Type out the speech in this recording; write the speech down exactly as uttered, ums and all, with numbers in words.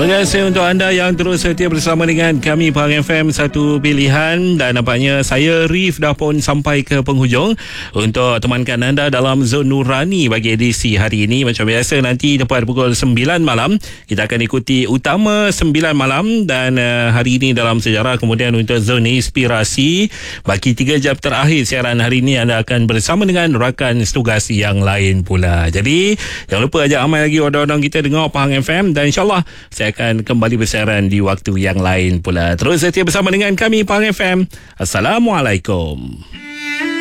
Terima kasih untuk anda yang terus setia bersama dengan kami Pahang F M, satu pilihan. Dan nampaknya saya Rif dah pun sampai ke penghujung untuk temankan anda dalam Zon Nurani bagi edisi hari ini. Macam biasa, nanti tepat pukul sembilan malam kita akan ikuti Utama sembilan malam. Dan uh, hari ini dalam sejarah, kemudian untuk Zon Inspirasi, bagi tiga jam terakhir siaran hari ini anda akan bersama dengan rakan tugas yang lain pula. Jadi jangan lupa ajak ramai lagi orang-orang kita dengar Pahang F M, dan insyaAllah saya akan kembali bersiaran di waktu yang lain pula. Terus setia bersama dengan kami Pahang F M. Assalamualaikum.